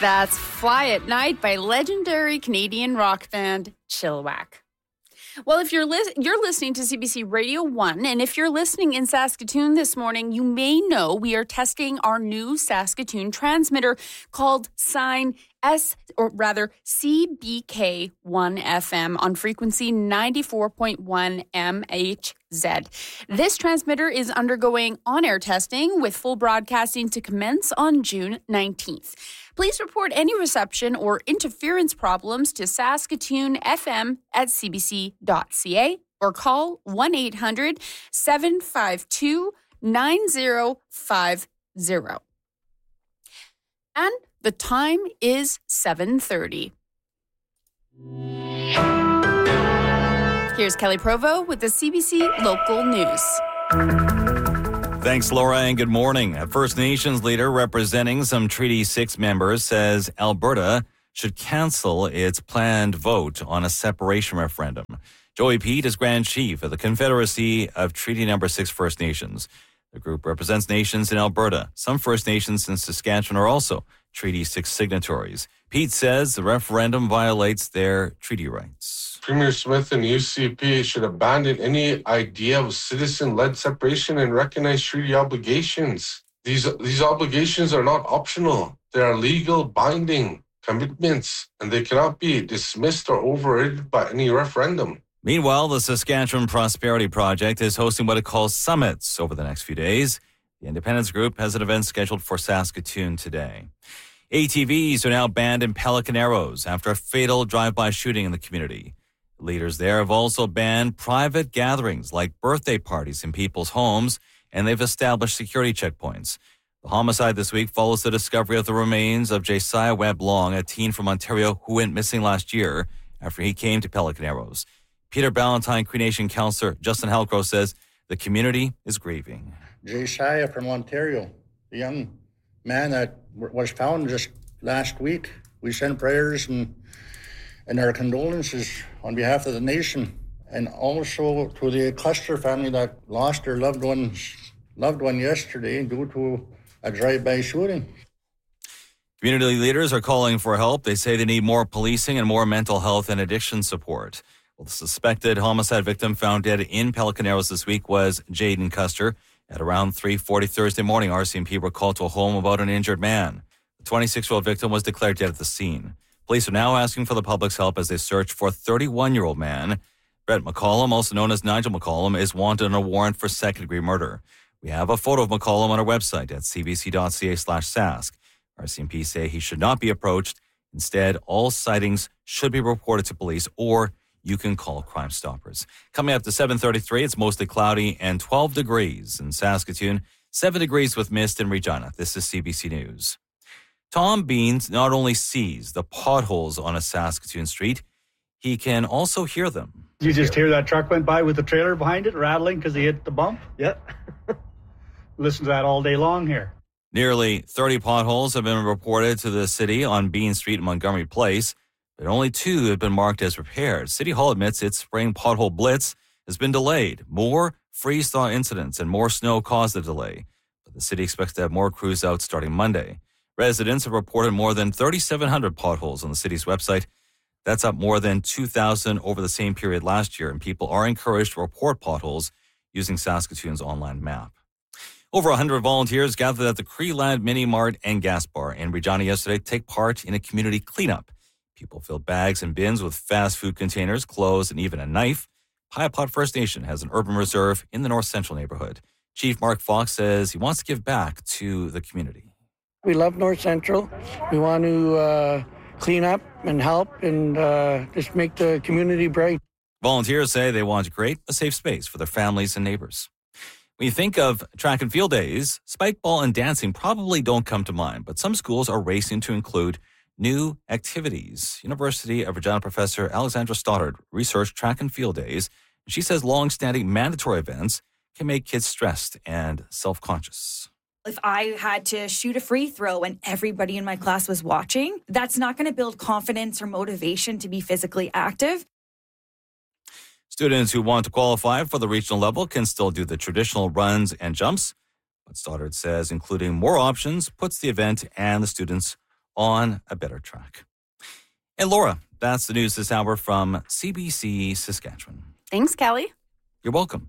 That's Fly at Night by legendary Canadian rock band Chilliwack. Well, if you're listening to CBC Radio 1, and if you're listening in Saskatoon this morning, you may know we are testing our new Saskatoon transmitter called CBK1 FM on frequency 94.1 MHZ. This transmitter is undergoing on-air testing with full broadcasting to commence on June 19th. Please report any reception or interference problems to Saskatoon FM at cbc.ca or call 1-800-752-9050. And the time is 7:30. Here's Kelly Provo with the CBC Local News. Thanks, Laura, and good morning. A First Nations leader representing some Treaty 6 members says Alberta should cancel its planned vote on a separation referendum. Joey Pete is Grand Chief of the Confederacy of Treaty No. 6 First Nations. The group represents nations in Alberta. Some First Nations in Saskatchewan are also Treaty 6 signatories. Pete says the referendum violates their treaty rights. Premier Smith and UCP should abandon any idea of citizen-led separation and recognize treaty obligations. These obligations are not optional. They are legal binding commitments, and they cannot be dismissed or overridden by any referendum. Meanwhile, the Saskatchewan Prosperity Project is hosting what it calls summits over the next few days. The Independence Group has an event scheduled for Saskatoon today. ATVs are now banned in Pelican Arrows after a fatal drive-by shooting in the community. Leaders there have also banned private gatherings like birthday parties in people's homes, and they've established security checkpoints. The homicide this week follows the discovery of the remains of Josiah Webb Long, a teen from Ontario who went missing last year after he came to Pelican Arrows. Peter Ballantyne Cree Nation councillor Justin Halcrow says the community is grieving. Josiah from Ontario, the young man that was found just last week. We send prayers and our condolences on behalf of the nation, and also to the Custer family that lost their loved one yesterday due to a drive-by shooting. Community leaders are calling for help. They say they need more policing and more mental health and addiction support. Well, the suspected homicide victim found dead in Pelican Arrows this week was Jaden Custer. At around 3:40 Thursday morning, RCMP were called to a home about an injured man. The 26-year-old victim was declared dead at the scene. Police are now asking for the public's help as they search for a 31-year-old man. Brett McCollum, also known as Nigel McCollum, is wanted on a warrant for second-degree murder. We have a photo of McCollum on our website at cbc.ca/sask. RCMP say he should not be approached. Instead, all sightings should be reported to police, or you can call Crime Stoppers. Coming up to 7:33, it's mostly cloudy and 12 degrees in Saskatoon, 7 degrees with mist in Regina. This is CBC News. Tom Beans not only sees the potholes on a Saskatoon street, he can also hear them. You just hear that truck went by with the trailer behind it rattling because he hit the bump? Yep. Listen to that all day long here. Nearly 30 potholes have been reported to the city on Bean Street and Montgomery Place, but only 2 have been marked as repaired. City Hall admits its spring pothole blitz has been delayed. More freeze-thaw incidents and more snow caused the delay, but the city expects to have more crews out starting Monday. Residents have reported more than 3,700 potholes on the city's website. That's up more than 2,000 over the same period last year, and people are encouraged to report potholes using Saskatoon's online map. Over 100 volunteers gathered at the Creeland Mini Mart and Gas Bar in Regina yesterday to take part in a community cleanup. People filled bags and bins with fast food containers, clothes, and even a knife. Piapot First Nation has an urban reserve in the North Central neighborhood. Chief Mark Fox says he wants to give back to the community. We love North Central. We want to clean up and help and just make the community bright. Volunteers say they want to create a safe space for their families and neighbors. When you think of track and field days, spike ball and dancing probably don't come to mind, but some schools are racing to include new activities. University of Regina professor Alexandra Stoddard researched track and field days. She says long-standing mandatory events can make kids stressed and self-conscious. If I had to shoot a free throw and everybody in my class was watching, that's not going to build confidence or motivation to be physically active. Students who want to qualify for the regional level can still do the traditional runs and jumps. But Stoddard says including more options puts the event and the students on a better track. And Laura, that's the news this hour from CBC Saskatchewan. Thanks, Kelly. You're welcome.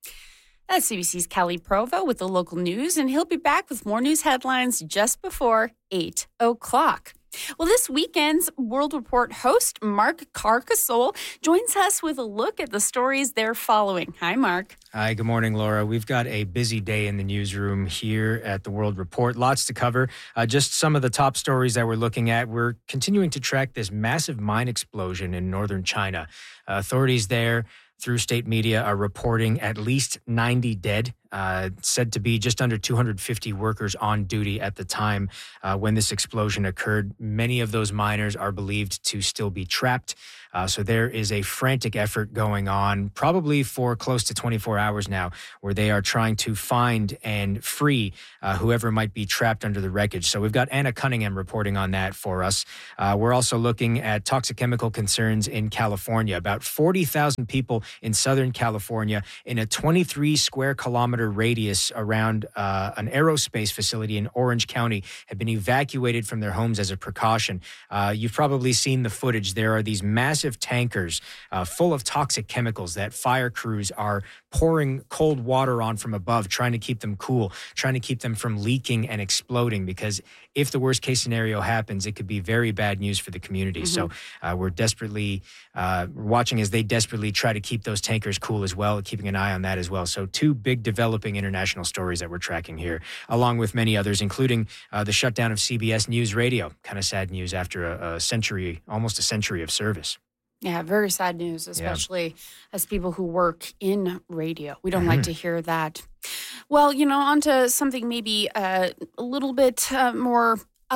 That's CBC's Kelly Provo with the local news, and he'll be back with more news headlines just before 8 o'clock. Well, this weekend's World Report host, Mark Carcassole, joins us with a look at the stories they're following. Hi, Mark. Hi, good morning, Laura. We've got a busy day in the newsroom here at the World Report. Lots to cover. Just some of the top stories that we're looking at. We're continuing to track this massive mine explosion in northern China. Authorities there, through state media, are reporting at least 90 dead, said to be just under 250 workers on duty at the time when this explosion occurred. Many of those miners are believed to still be trapped. So there is a frantic effort going on, probably for close to 24 hours now, where they are trying to find and free whoever might be trapped under the wreckage. So we've got Anna Cunningham reporting on that for us. We're also looking at toxic chemical concerns in California. About 40,000 people in Southern California in a 23 square kilometer radius around an aerospace facility in Orange County have been evacuated from their homes as a precaution. You've probably seen the footage. There are these massive tankers full of toxic chemicals that fire crews are pouring cold water on from above, trying to keep them cool, trying to keep them from leaking and exploding, because if the worst case scenario happens, it could be very bad news for the community. So we're desperately watching as they desperately try to keep those tankers cool as well, keeping an eye on that as well. So two big developing international stories that we're tracking here, along with many others, including the shutdown of CBS News Radio. Kind of sad news after a century, almost a century of service. Yeah, very sad news, especially as people who work in radio. We don't like to hear that. Well, on to something maybe a little bit more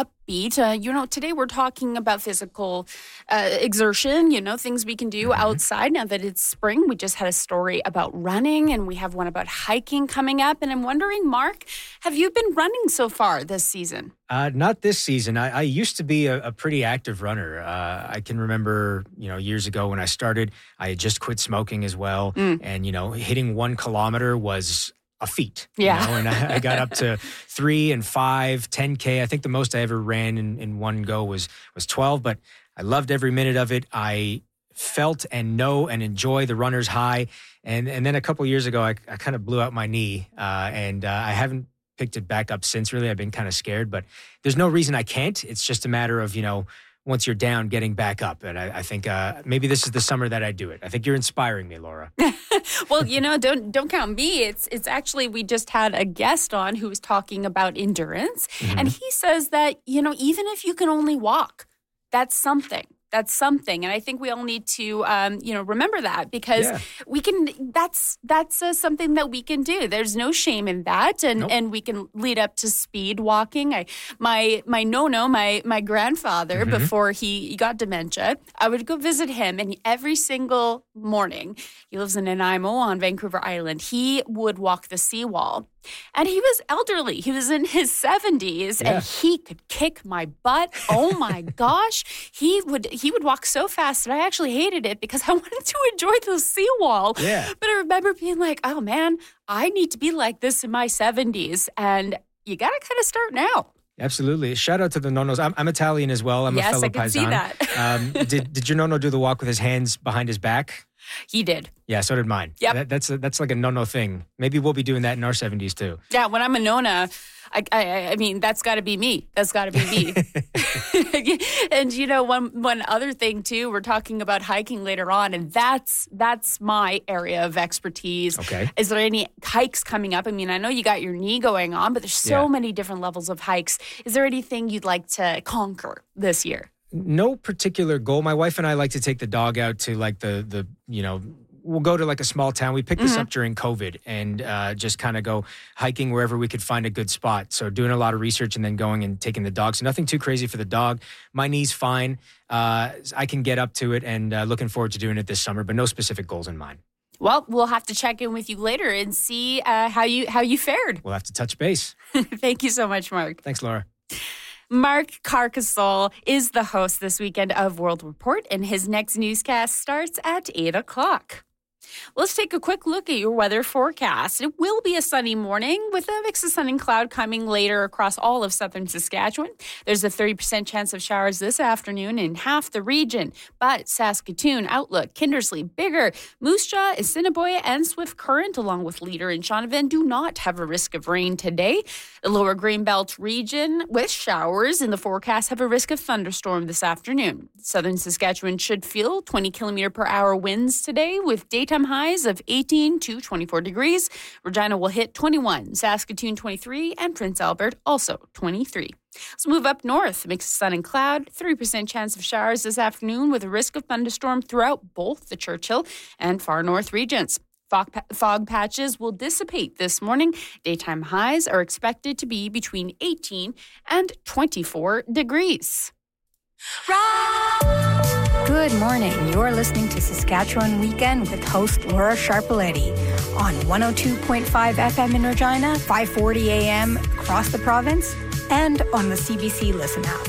upbeat. Today we're talking about physical exertion, things we can do outside now that it's spring. We just had a story about running, and we have one about hiking coming up. And I'm wondering, Mark, have you been running so far this season? Not this season. I used to be a pretty active runner. I can remember, years ago when I started, I had just quit smoking as well. And, hitting 1 kilometer was a feat. And I got up to 3 and 5, 10K. I think the most I ever ran in one go was 12, but I loved every minute of it. I felt and know and enjoy the runner's high. And then a couple of years ago, I kind of blew out my knee and I haven't picked it back up since, really. I've been kind of scared, but there's no reason I can't. It's just a matter of, once you're down, getting back up. And I think maybe this is the summer that I do it. I think you're inspiring me, Laura. Well, don't count me. It's actually, we just had a guest on who was talking about endurance. And he says that, even if you can only walk, that's something. That's something. And I think we all need to, remember that, because we can, that's something that we can do. There's no shame in that. And we can lead up to speed walking. My grandfather, before he got dementia, I would go visit him, and every single morning, he lives in Nanaimo on Vancouver Island, he would walk the seawall. And he was elderly. He was in his 70s, and he could kick my butt. Oh my gosh. He would walk so fast that I actually hated it because I wanted to enjoy the seawall. Yeah. But I remember being like, oh man, I need to be like this in my 70s. And you got to kind of start now. Absolutely. Shout out to the nonos. I'm Italian as well. I'm a fellow paisan. Yes, I can see that. Did your nono do the walk with his hands behind his back? He did. Yeah, so did mine. Yep. That's like a no thing. Maybe we'll be doing that in our 70s too. Yeah, when I'm a nona, I mean, that's got to be me. That's got to be me. And one other thing too, we're talking about hiking later on, and that's my area of expertise. Okay. Is there any hikes coming up? I mean, I know you got your knee going on, but there's so many different levels of hikes. Is there anything you'd like to conquer this year? No particular goal. My wife and I like to take the dog out to like the we'll go to like a small town. We picked this up during COVID and just kind of go hiking wherever we could find a good spot. So doing a lot of research and then going and taking the dog. So nothing too crazy for the dog. My knee's fine. I can get up to it, and looking forward to doing it this summer, but no specific goals in mind. Well, we'll have to check in with you later and see how you fared. We'll have to touch base. Thank you so much, Mark. Thanks, Laura. Mark Carcassole is the host this weekend of World Report, and his next newscast starts at 8 o'clock. Let's take a quick look at your weather forecast. It will be a sunny morning with a mix of sun and cloud coming later across all of southern Saskatchewan. There's a 30% chance of showers this afternoon in half the region. But Saskatoon, Outlook, Kindersley, Bigger, Moose Jaw, Assiniboia, and Swift Current, along with Leader and Shaunavon, do not have a risk of rain today. The lower Greenbelt region with showers in the forecast have a risk of thunderstorm this afternoon. Southern Saskatchewan should feel 20 kilometer per hour winds today with daytime highs of 18 to 24 degrees. Regina will hit 21, Saskatoon 23, and Prince Albert also 23. Let's move up north. Mix of sun and cloud, 30% chance of showers this afternoon with a risk of thunderstorm throughout both the Churchill and far north regions. Fog patches will dissipate this morning. Daytime highs are expected to be between 18 and 24 degrees. Good morning. You're listening to Saskatchewan Weekend with host Laura Sharpaletti on 102.5 FM in Regina, 540 AM across the province, and on the CBC Listen app.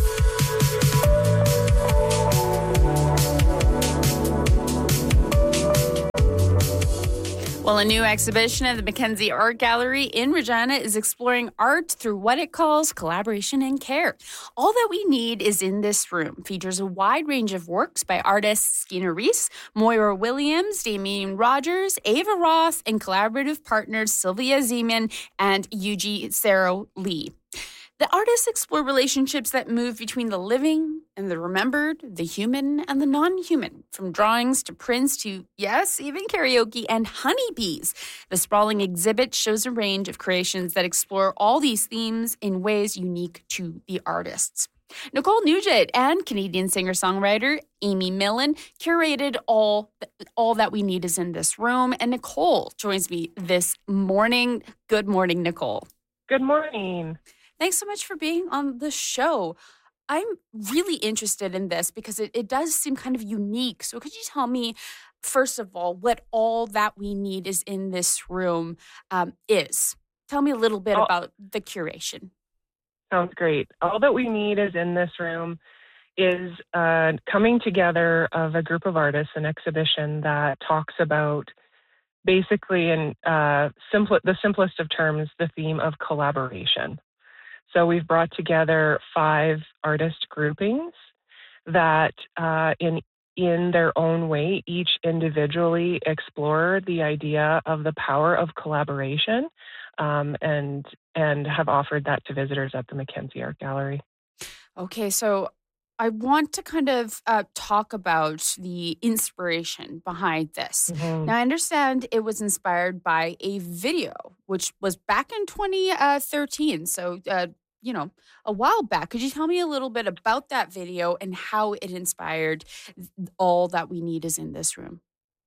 Well, a new exhibition at the Mackenzie Art Gallery in Regina is exploring art through what it calls collaboration and care. All That We Need Is in This Room features a wide range of works by artists Skeena Reese, Moira Williams, Damien Rogers, Ava Roth, and collaborative partners Sylvia Zeman and Yuji Sarah Lee. The artists explore relationships that move between the living and the remembered, the human and the non-human, from drawings to prints to, yes, even karaoke and honeybees. The sprawling exhibit shows a range of creations that explore all these themes in ways unique to the artists. Nicole Nugent and Canadian singer-songwriter Amy Millen curated All That We Need Is in This Room, and Nicole joins me this morning. Good morning, Nicole. Good morning. Thanks so much for being on the show. I'm really interested in this because it does seem kind of unique. So could you tell me, first of all, what All That We Need Is in This Room is? Tell me a little bit about the curation. Sounds great. All That We Need Is in This Room is coming together of a group of artists, an exhibition that talks about basically in the simplest of terms, the theme of collaboration. So we've brought together 5 artist groupings that in their own way, each individually explore the idea of the power of collaboration and have offered that to visitors at the Mackenzie Art Gallery. Okay, so I want to kind of talk about the inspiration behind this. Mm-hmm. Now, I understand it was inspired by a video, which was back in 2013. So, a while back. Could you tell me a little bit about that video and how it inspired All That We Need Is in This Room?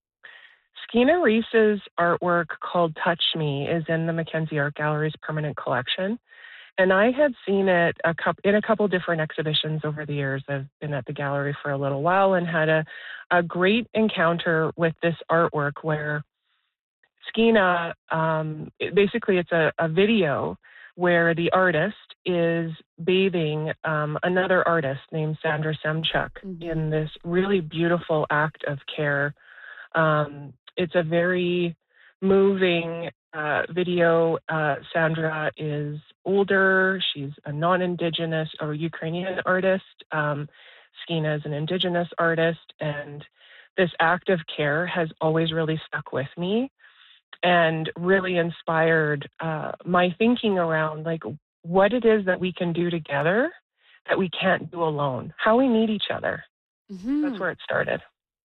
Skeena Reese's artwork called Touch Me is in the Mackenzie Art Gallery's permanent collection. And I had seen it in a couple different exhibitions over the years. I've been at the gallery for a little while and had a great encounter with this artwork where Skeena, basically it's a video where the artist is bathing another artist named Sandra Semchuk in this really beautiful act of care. It's a very moving video. Sandra is older. She's a non-Indigenous or Ukrainian artist. Skeena is an Indigenous artist. And this act of care has always really stuck with me and really inspired my thinking around like what it is that we can do together that we can't do alone, how we need each other. Mm-hmm. That's where it started.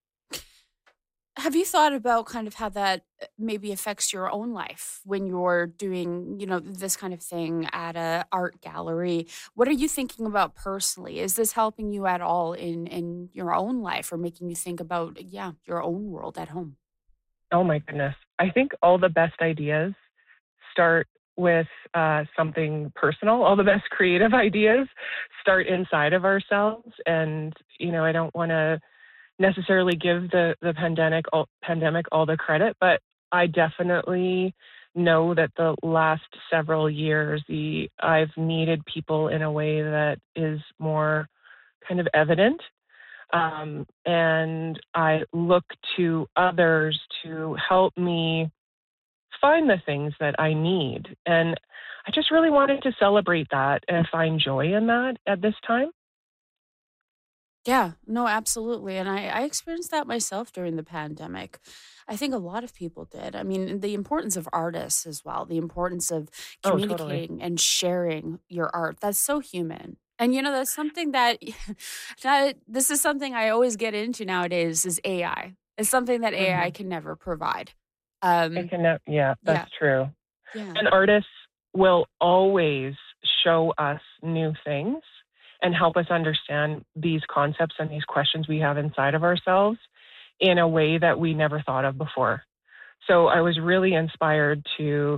Have you thought about kind of how that maybe affects your own life when you're doing, this kind of thing at an art gallery? What are you thinking about personally? Is this helping you at all in your own life or making you think about, your own world at home? Oh my goodness. I think all the best ideas start with something personal. All the best creative ideas start inside of ourselves. And, I don't want to necessarily give the pandemic all the credit, but I definitely know that the last several years, I've needed people in a way that is more kind of evident. And I look to others to help me find the things that I need. And I just really wanted to celebrate that and find joy in that at this time. Yeah, no, absolutely. And I experienced that myself during the pandemic. I think a lot of people did. I mean, the importance of artists as well, the importance of Oh, totally. communicating and sharing your art. That's so human. And, that's something that, this is something I always get into nowadays is AI. It's something that AI can never provide. It can, yeah, that's true. Yeah. And artists will always show us new things and help us understand these concepts and these questions we have inside of ourselves in a way that we never thought of before. So I was really inspired to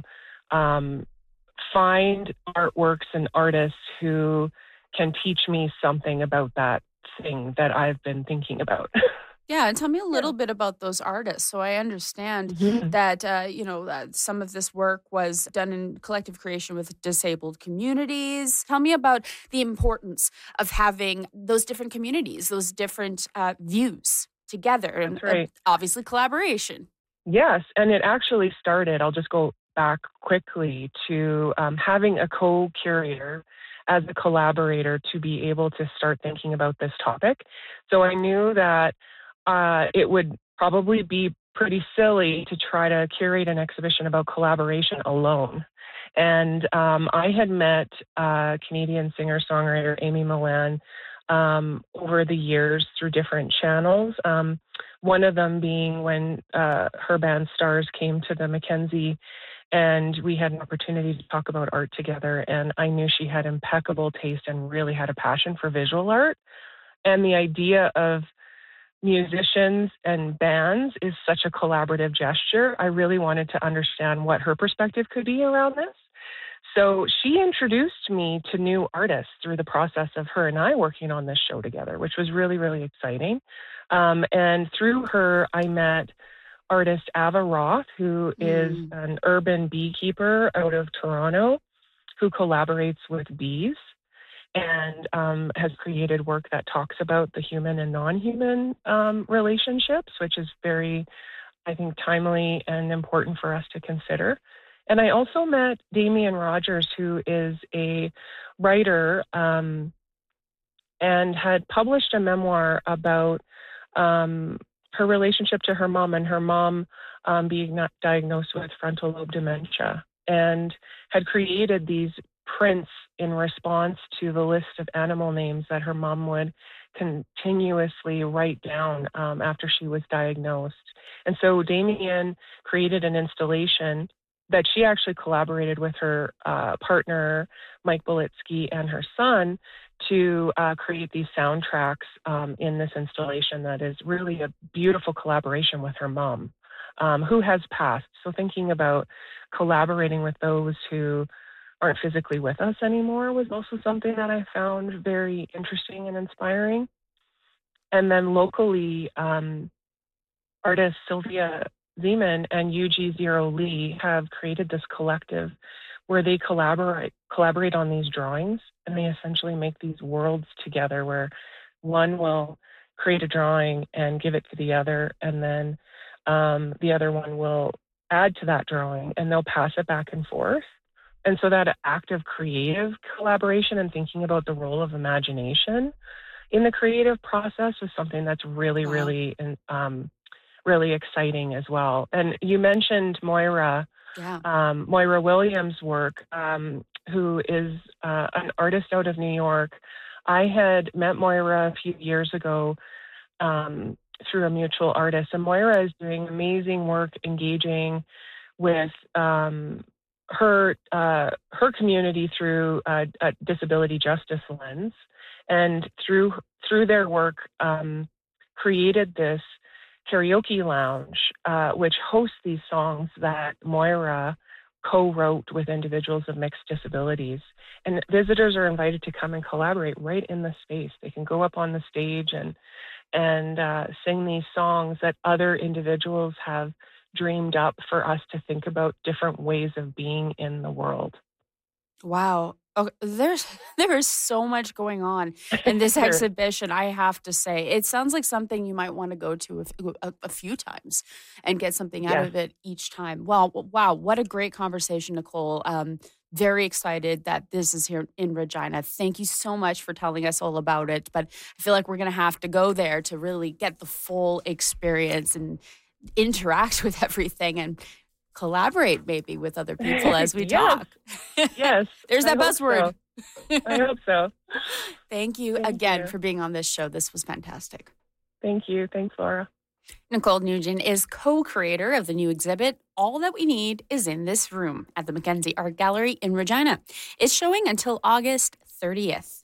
find artworks and artists who can teach me something about that thing that I've been thinking about. Yeah, and tell me a little bit about those artists so I understand that, some of this work was done in collective creation with disabled communities. Tell me about the importance of having those different communities, those different views together, and obviously collaboration. Yes, and it actually started, I'll just go back quickly to having a co-curator as a collaborator to be able to start thinking about this topic. So I knew that it would probably be pretty silly to try to curate an exhibition about collaboration alone. And I had met Canadian singer-songwriter Amy Millan over the years through different channels. One of them being when her band Stars came to the Mackenzie, and we had an opportunity to talk about art together. And I knew she had impeccable taste and really had a passion for visual art. And the idea of musicians and bands is such a collaborative gesture. I really wanted to understand what her perspective could be around this. So she introduced me to new artists through the process of her and I working on this show together, which was really, really exciting. And through her, I met artist Ava Roth, who is an urban beekeeper out of Toronto, who collaborates with bees and has created work that talks about the human and non-human relationships, which is very, I think, timely and important for us to consider. And I also met Damian Rogers, who is a writer and had published a memoir about her relationship to her mom and her mom being diagnosed with frontal lobe dementia, and had created these prints in response to the list of animal names that her mom would continuously write down after she was diagnosed. And so Damian created an installation that she actually collaborated with her partner, Mike Bolitsky, and her son to create these soundtracks in this installation that is really a beautiful collaboration with her mom, who has passed. So thinking about collaborating with those who aren't physically with us anymore was also something that I found very interesting and inspiring. And then locally, artist Sylvia Zeman and UG0 Lee have created this collective where they collaborate on these drawings, and they essentially make these worlds together where one will create a drawing and give it to the other, and then the other one will add to that drawing, and they'll pass it back and forth. And so that active creative collaboration and thinking about the role of imagination in the creative process is something that's really, really exciting as well. And you mentioned Moira, Moira Williams' work, who is an artist out of New York. I had met Moira a few years ago through a mutual artist, and Moira is doing amazing work engaging with her community through a disability justice lens, and through their work created this karaoke lounge, which hosts these songs that Moira co-wrote with individuals of mixed disabilities. And visitors are invited to come and collaborate right in the space. They can go up on the stage and sing these songs that other individuals have dreamed up for us to think about different ways of being in the world. Wow. Okay, there is so much going on in this exhibition, I have to say. It sounds like something you might want to go to a few times and get something out of it each time. Well, wow, what a great conversation, Nicole. Very excited that this is here in Regina. Thank you so much for telling us all about it. But I feel like we're going to have to go there to really get the full experience and interact with everything and collaborate maybe with other people as we talk. Yes. There's that buzzword. So. I hope so. Thank you again for being on this show. This was fantastic. Thank you. Thanks, Laura. Nicole Nugent is co-creator of the new exhibit, All That We Need Is in This Room, at the Mackenzie Art Gallery in Regina. It's showing until August 30th.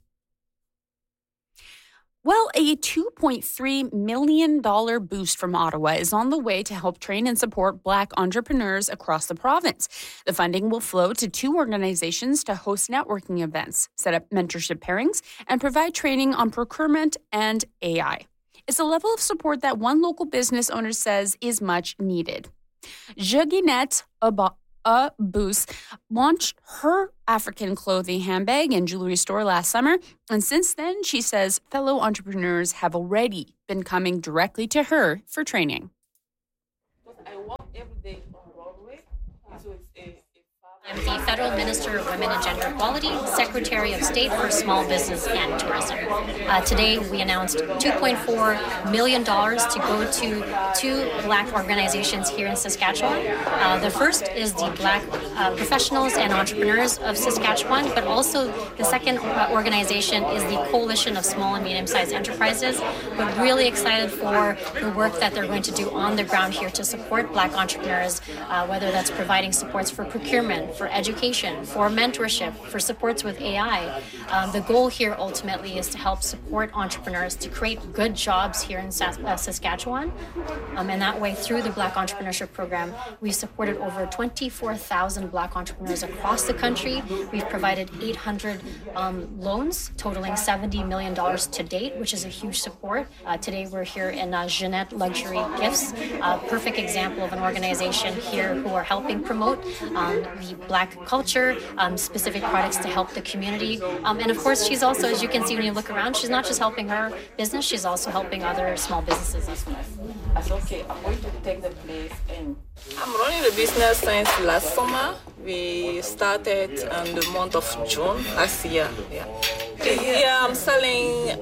Well, a $2.3 million boost from Ottawa is on the way to help train and support Black entrepreneurs across the province. The funding will flow to 2 organizations to host networking events, set up mentorship pairings, and provide training on procurement and AI. It's a level of support that one local business owner says is much needed. Jaginette Abous launched her African clothing handbag and jewelry store last summer, and since then, she says fellow entrepreneurs have already been coming directly to her for training. I walk every day on Broadway, so it's I'm the Federal Minister of Women and Gender Equality, Secretary of State for Small Business and Tourism. Today, we announced $2.4 million to go to 2 Black organizations here in Saskatchewan. The first is the Black Professionals and Entrepreneurs of Saskatchewan, but also the second organization is the Coalition of Small and Medium-Sized Enterprises. We're really excited for the work that they're going to do on the ground here to support Black entrepreneurs, whether that's providing supports for procurement, for education, for mentorship, for supports with AI. The goal here ultimately is to help support entrepreneurs to create good jobs here in Saskatchewan. And that way, through the Black Entrepreneurship Program, we've supported over 24,000 Black entrepreneurs across the country. We've provided 800 loans totaling $70 million to date, which is a huge support. Today, we're here in Jeanette Luxury Gifts, a perfect example of an organization here who are helping promote the Black culture, specific products to help the community. And of course, she's also, as you can see when you look around, she's not just helping her business, she's also helping other small businesses as well. I said, okay, I'm going to take the place. And I'm running the business since last summer. We started in the month of June last year. Yeah, I'm selling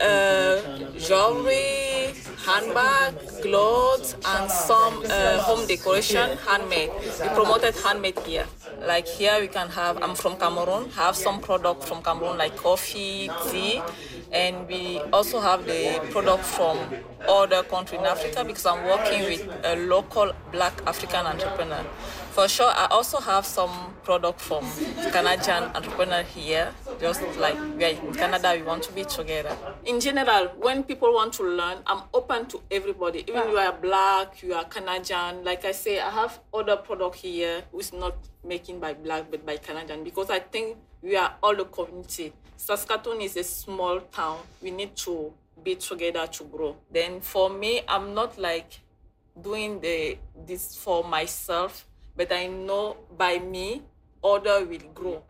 jewelry, handbag, clothes, and some home decoration, handmade. We promoted handmade here. Like here we can have, I'm from Cameroon, have some product from Cameroon like coffee, tea, and we also have the product from other countries in Africa because I'm working with a local Black African entrepreneur. For sure, I also have some product from Canadian entrepreneur here, just like we are in Canada, we want to be together. In general, when people want to learn, I'm open to everybody. Even you are Black, you are Canadian. Like I say, I have other product here which is not making by Black but by Canadian because I think we are all the community. Saskatoon is a small town. We need to be together to grow. Then for me, I'm not like doing this for myself, but I know by me, other will grow.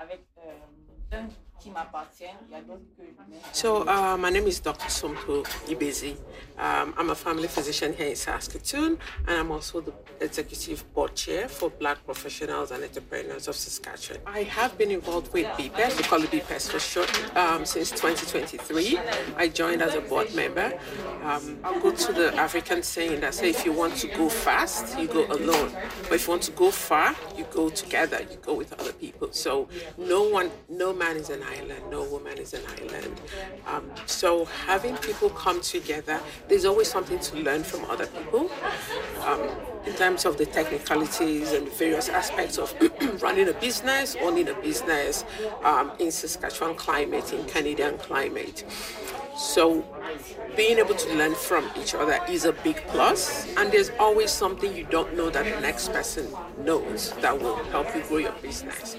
So my name is Dr. Sompo Ibezi. I'm a family physician here in Saskatoon, and I'm also the executive board chair for Black Professionals and Entrepreneurs of Saskatchewan. I have been involved with BPES, we call it BPES for short, since 2023. I joined as a board member. I'll go to the African saying that say if you want to go fast, you go alone. But if you want to go far, you go together, you go with other people. So no man is an island, no woman is an island. So having people come together, there's always something to learn from other people in terms of the technicalities and various aspects of running a business, owning a business in Saskatchewan climate, in Canadian climate. So being able to learn from each other is a big plus, and there's always something you don't know that the next person knows that will help you grow your business.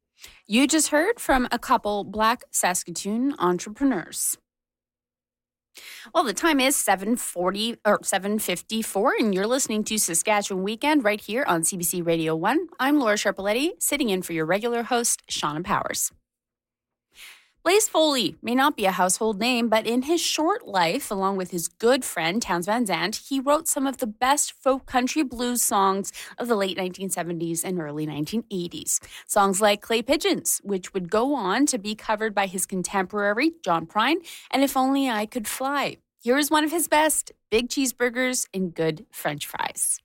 You just heard from a couple Black Saskatoon entrepreneurs. Well, the time is 7:54, and you're listening to Saskatchewan Weekend right here on CBC Radio 1. I'm Laura Sharpaletti, sitting in for your regular host, Shauna Powers. Blaze Foley may not be a household name, but in his short life, along with his good friend Townes Van Zandt, he wrote some of the best folk country blues songs of the late 1970s and early 1980s. Songs like Clay Pigeons, which would go on to be covered by his contemporary John Prine, and If Only I Could Fly. Here is one of his best, Big Cheeseburgers and Good French Fries.